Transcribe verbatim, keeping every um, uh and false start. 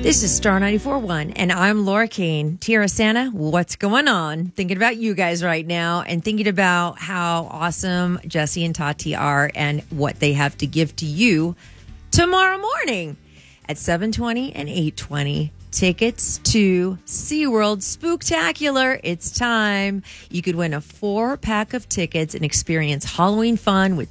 This is Star ninety-four point one, and I'm Laura Kane. Tierra Santa, what's going on? Thinking about you guys right now and thinking about how awesome Jesse and Tati are and what they have to give to you tomorrow morning at seven twenty and eight twenty. Tickets to SeaWorld Spooktacular. It's time. You could win a four-pack of tickets and experience Halloween fun with